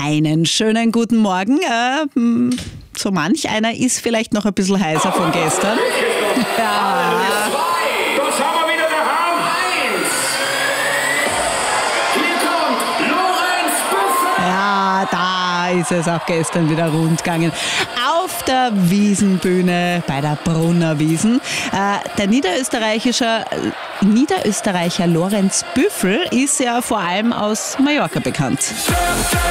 Einen schönen guten Morgen. So manch einer ist vielleicht noch ein bisschen heiser von gestern. Ja. Das haben wir wieder daheim. 1. Hier kommt Lorenz Büffel. Ja, da ist es auch gestern wieder rund gegangen. Auf der Wiesenbühne bei der Brunner Wiesn. Der Niederösterreicher Lorenz Büffel ist ja vor allem aus Mallorca bekannt.